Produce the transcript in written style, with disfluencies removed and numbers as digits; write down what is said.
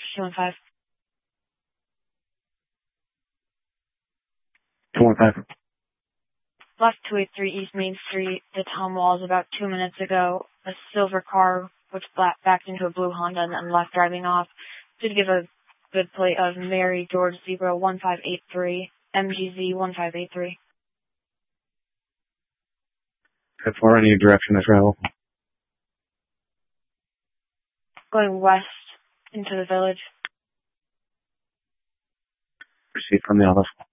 215. 215. Left 283 East Main Street, the town walls about 2 minutes ago. A silver car which backed into a blue Honda and then left driving off. Did give a good plate of Mary George Zebra 1583, MGZ 1583. For any direction of travel? Going west into the village. Proceed from the office.